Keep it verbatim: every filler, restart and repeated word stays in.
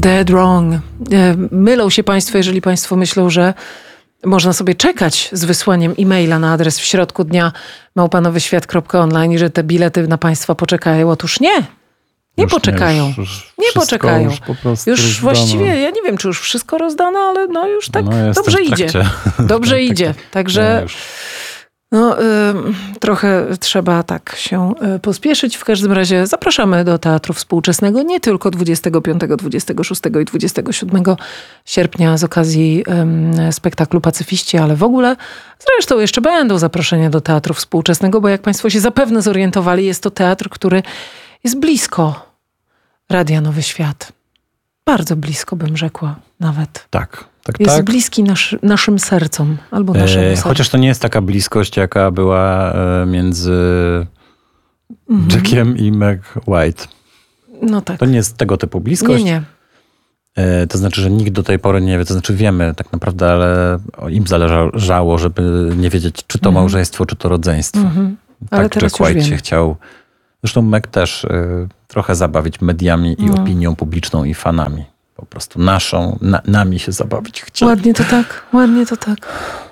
dead wrong. Mylą się państwo, jeżeli państwo myślą, że można sobie czekać z wysłaniem e-maila na adres w środku dnia małpanowyświat kropka online i że te bilety na państwa poczekają. Otóż nie. Nie już poczekają. Nie, już, już nie poczekają. Już, po prostu już właściwie, ja nie wiem, czy już wszystko rozdane, ale no już tak no, dobrze idzie. Dobrze tak, idzie. tak, tak. Także No, no, y, trochę trzeba tak się y, pospieszyć. W każdym razie zapraszamy do Teatru Współczesnego nie tylko dwudziestego piątego, dwudziestego szóstego i dwudziestego siódmego sierpnia z okazji y, spektaklu Pacyfiści, ale w ogóle zresztą jeszcze będą zaproszenia do Teatru Współczesnego, bo jak państwo się zapewne zorientowali, jest to teatr, który jest blisko Radia Nowy Świat. Bardzo blisko, bym rzekła nawet. Tak. Tak, jest tak. bliski nasz, naszym sercom albo naszemu e, sercu. Chociaż to nie jest taka bliskość, jaka była e, między mhm. Jackiem i Meg White. No tak. To nie jest tego typu bliskość. Nie, nie. E, to znaczy, że nikt do tej pory nie wie, to znaczy wiemy tak naprawdę, ale im zależało, żeby nie wiedzieć, czy to mhm. małżeństwo, czy to rodzeństwo. Mhm. Ale tak, teraz Jack White już się chciał, zresztą Meg też e, trochę zabawić mediami i no. opinią publiczną i fanami. Po prostu naszą, na, nami się zabawić chciał. Ładnie to tak, ładnie to tak.